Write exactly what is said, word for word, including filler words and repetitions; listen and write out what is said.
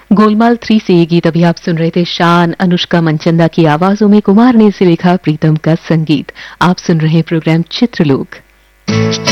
Golmaal three से ये गीत अभी आप सुन रहे थे। शान, अनुष्का मनचंदा की आवाजों में कुमार ने इसे लिखा, प्रीतम का संगीत। आप सुन रहे हैं प्रोग्राम चित्रलोक।